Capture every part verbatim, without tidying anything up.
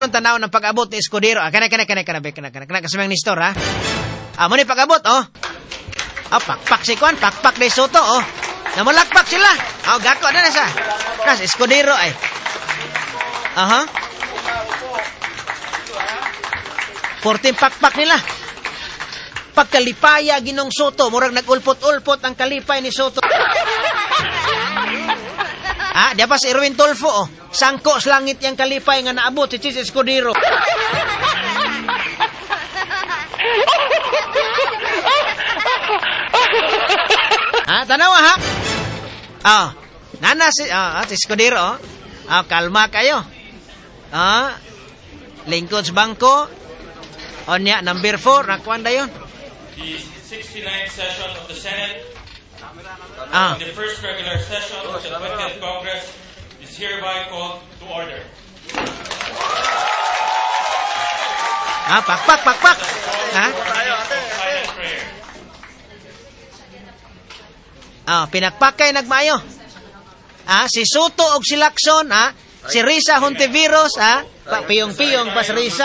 tanaw ng pag-abot ni Escudero. Ah, kana, kana, kana, kana, kana, kana, kana, kasamang ni Store, ha? Ah, mo ni pag-abot, oh. Ah, pakpak si Kwan, pakpak ni Soto, oh. Namulakpak sila. Ah, gako na na sa. Nas, Escudero, ay. Aha. Porting pakpak nila. Pagkalipaya ginong Soto, murag nag-ulpot-ulpot ang kalipay ni Soto. Ah, di ba si Erwin Tulfo, oh. Sangko sa langit yung kalipay nga naabot si Chis Escudero. Ah, tanawa ha? Ah, nana si, ah, si Escudero, oh. Ah, kalma kayo. Ah, lingkod sa bangko. Onya, number four, nakuan da yun. The sixty-ninth session of the Senate, Ah. the first regular session of the twentieth Congress, is hereby called to order. Ah, pak, pak, pak, pak. Ha? Silent prayer. Ah, pinakpakay nagmayo. Ah, si Soto og si Lacson, ah, si Risa Hontiveros, ah, pa piyong-piyong pa si Risa.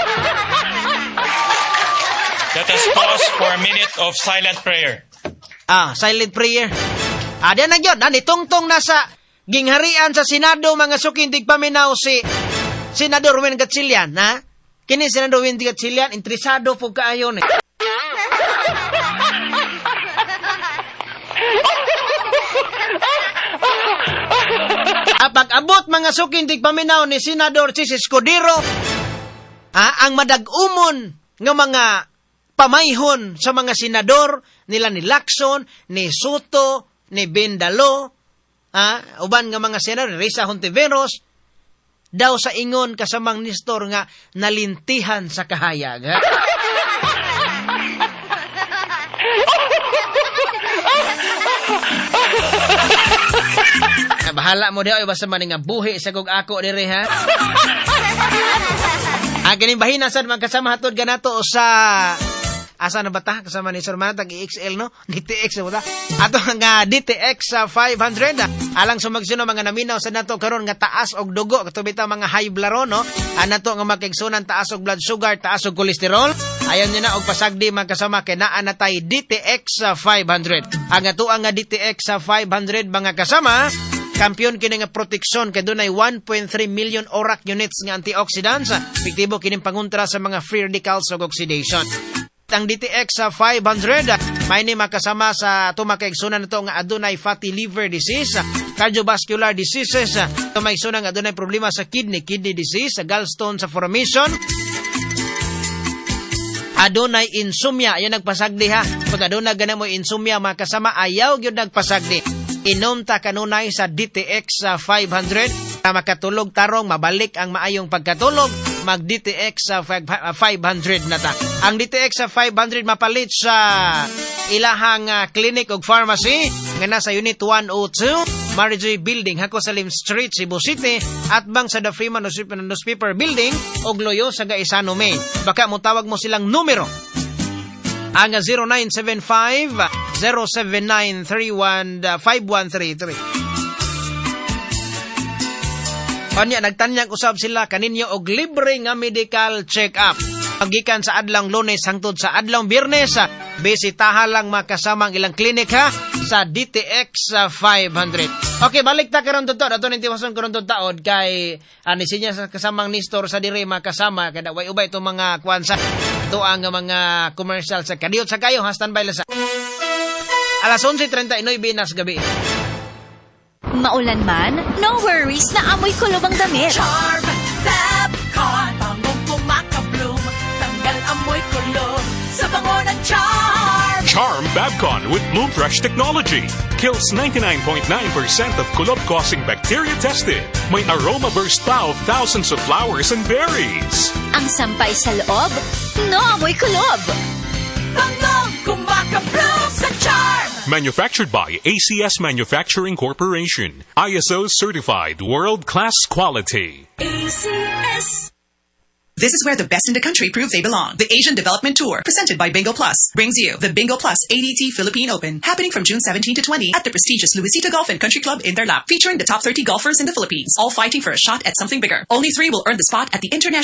Let us pause for a minute of silent prayer. Ah, silent prayer. Ah, diyan na yun. Ah, nitungtong na sa gingharian sa Senado, mga sukindig paminaw si Senador Win Gatchalian, ha? Kini Senador Win Gatchalian, interesado po kaayon, eh. Ah, pag-abot mga sukindig paminaw ni Senador Chis Escudero, ah, ang madag-umon ng mga pamayhon sa mga senador nila ni Lacson, ni Soto, ni Bendalo, ah, uban nga mga senador, Risa Hontiveros, daw sa ingon kasamang Nestor nga nalintihan sa kahayag. Ha? Ah, bahala mo diyo, basta man nga buhi sa kog ako dire, ha? Ah, ganing bahina sad man kasama hatod ganato sa asa na bata kasama ni Sir Manatag E X L, no? D T X mo ta. Ato nga D T X uh, five hundred. Alang sumagsino mga naminaw sa nato karon nga taas og dugo katubita mga high blood, no? Anato nga makigsunan taas og blood sugar, taas og kolesterol. Ayon niya na og pasagdi magkasama kay naa natay D T X uh, five hundred. Ang ato nga D T X uh, five hundred mga kasama, kampiyon kini nga proteksyon kay dunay one point three million ORAC units nga antioxidants. Epektibo kini pangontra sa mga free radicals ug oxidation. Ang D T X sa five hundred, may ni makasama sa tumakigsunan nito nga adunay fatty liver disease, cardiovascular diseases, tumakigsunan nga adunay problema sa kidney, kidney disease, gallstone sa formation, adunay insomnia, yun nagpasagdi ha. Pag adunay ganun mo insomnia makasama, ayaw yun nagpasagdi. Inom ta kanunay sa D T X sa five hundred, na makatulog tarong, mabalik ang maayong pagkatulog, mag D T X sa five hundred na ta. Ang D T X sa five hundred mapalit sa ilahang uh, clinic ug pharmacy nga nasa Unit one oh two, Marjorie Building, Hako Salim Street, Cebu City, at bang sa The Freeman Newspaper Building og Loyo sa Gaisano, Maine. Baka mo tawag mo silang numero. Ang zero nine seven five, zero seven nine three one five one three three. Kanya nagtanyag usab sila kaninyo og libre nga medical check-up. Pagikan sa adlang Lunes hangtod sa adlang Biyernes, bisitaha lang makasamang ilang klinik ha sa D T X five hundred. Okay, balik ta karon dito. Ato ning tiwason karon taod kay ani uh, sinya sa kasamang Nestor sa dire makasama kada way ubay to mga kwansa. Ito ang mga commercial sa kadiyot sa kayo ha, standby lang sa alas eleven thirty-nine nas gabi. Maulan man, no worries na amoy kulob ang damit. Charm Fabcon, bangong kumakabloom, tanggal amoy kulob sa bango ng Charm. Charm Fabcon with Bloom Fresh technology kills ninety-nine point nine percent of kulob-causing bacteria tested. May aroma burst pa of thousands of flowers and berries. Ang sampay sa loob, no amoy kulob. Bangong kumakabloom sa Charm. Manufactured by A C S Manufacturing Corporation. I S O certified world-class quality. A C S. This is where the best in the country prove they belong. The Asian Development Tour, presented by Bingo Plus, brings you the Bingo Plus A D T Philippine Open, happening from June seventeenth to twentieth at the prestigious Luisita Golf and Country Club in Tarlac, featuring the top thirty golfers in the Philippines, all fighting for a shot at something bigger. Only three will earn the spot at the International